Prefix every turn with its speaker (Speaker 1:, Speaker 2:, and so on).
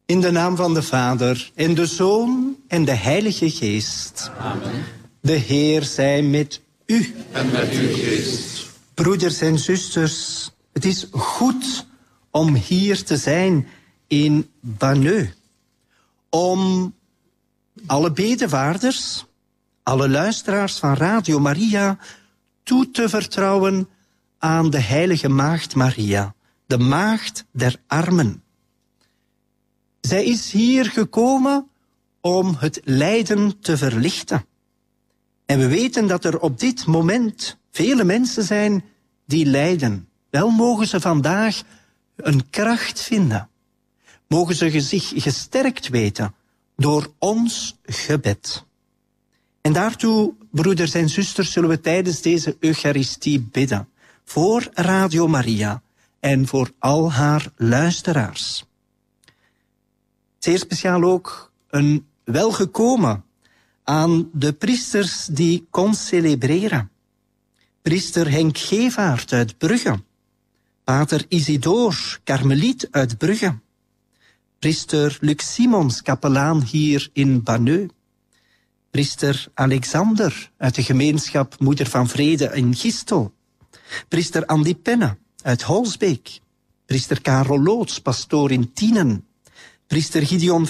Speaker 1: In de naam van de Vader, en de Zoon, en de Heilige Geest.
Speaker 2: Amen.
Speaker 1: De Heer zij met u.
Speaker 2: En met uw geest.
Speaker 1: Broeders en zusters, het is goed om hier te zijn in Banneux. Om alle bedevaarders, alle luisteraars van Radio Maria toe te vertrouwen aan de heilige Maagd Maria, de Maagd der Armen. Zij is hier gekomen om het lijden te verlichten. En we weten dat er op dit moment vele mensen zijn die lijden. Wel mogen ze vandaag een kracht vinden. Mogen ze zich gesterkt weten door ons gebed. En daartoe, broeders en zusters, zullen we tijdens deze Eucharistie bidden. Voor Radio Maria en voor al haar luisteraars. Zeer speciaal ook een welgekomen aan de priesters die concelebreren. Priester Henk Gevaert uit Brugge. Pater Isidore, karmeliet uit Brugge. Priester Luc Simons, kapelaan hier in Banneux. Priester Alexander uit de gemeenschap Moeder van Vrede in Gistel. Priester Andy Penne uit Holsbeek. Priester Karel Loots, pastoor in Tienen. Priester Gideon